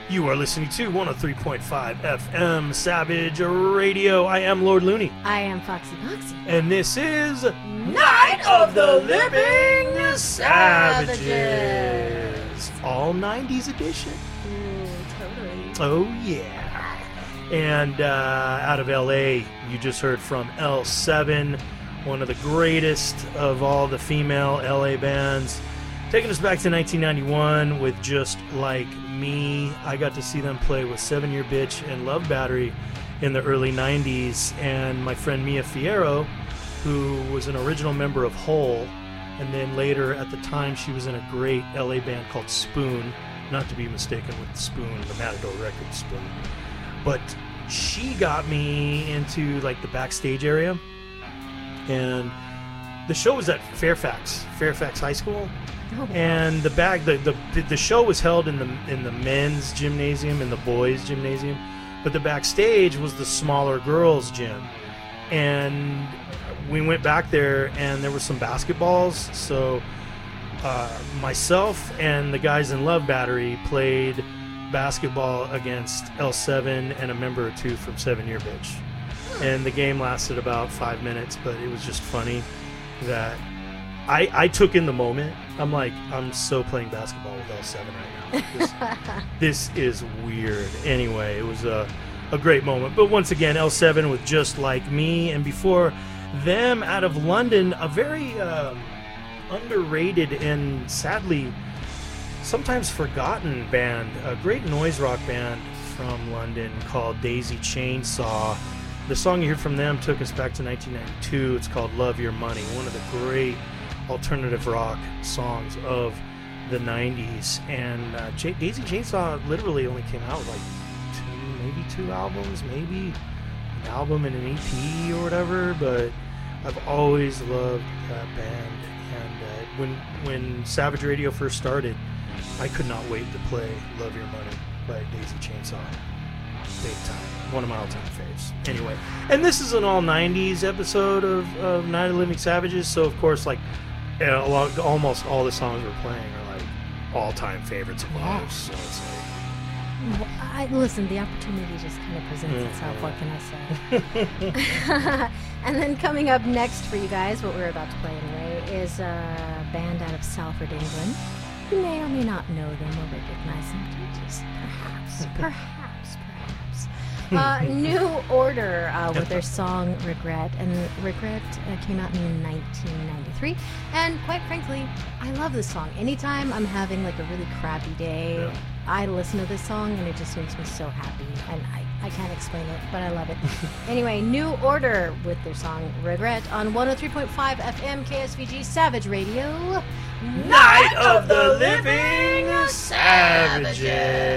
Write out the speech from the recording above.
You are listening to 103.5 FM Savage Radio. I am Lord Looney. I am Foxy Foxy. And this is Night of the Living Savages. All 90s edition. Totally. Oh, yeah. And out of LA, you just heard from L7, one of the greatest of all the female LA bands. Taking us back to 1991 with Just Like Me. I got to see them play with 7 Year Bitch and Love Battery in the early 90s. And my friend Mia Fierro, who was an original member of Hole, and then later at the time she was in a great LA band called Spoon, not to be mistaken with Spoon, the Matador Records Spoon. But she got me into like the backstage area. And the show was at Fairfax High School. Oh, wow. And the show was held in the men's gymnasium and the boys' gymnasium, but the backstage was the smaller girls' gym. And we went back there, and there were some basketballs. So myself and the guys in Love Battery played basketball against L7 and a member or two from 7 Year Bitch. And the game lasted about 5 minutes, but it was just funny that I took in the moment. I'm like, I'm so playing basketball with L7 right now. This is weird. Anyway, it was a great moment. But once again, L7 with Just Like Me. And before them, out of London, a very underrated and sadly sometimes forgotten band, a great noise rock band from London called Daisy Chainsaw. The song you heard from them took us back to 1992. It's called Love Your Money, one of the great alternative rock songs of the 90s. And Daisy Chainsaw literally only came out with like maybe two albums, maybe an album and an EP or whatever, but I've always loved that band. And when Savage Radio first started, I could not wait to play Love Your Money by Daisy Chainsaw. Big time. One of my all-time faves. Anyway, and this is an all-90s episode of Night of the Living Savages, so of course, like, almost all the songs we're playing are like all-time favorites of ours. So it's like, listen, the opportunity just kind of presents itself. What can I say? And then coming up next for you guys, what we're about to play anyway, is a band out of Salford, England. You may or may not know them or recognize them. Just perhaps. New Order with their song Regret, and Regret came out in 1993, and quite frankly, I love this song. Anytime I'm having like a really crappy day, I listen to this song and it just makes me so happy, and I can't explain it, but I love it. Anyway, New Order with their song Regret on 103.5 FM KSVG Savage Radio. Night of the Living Savages.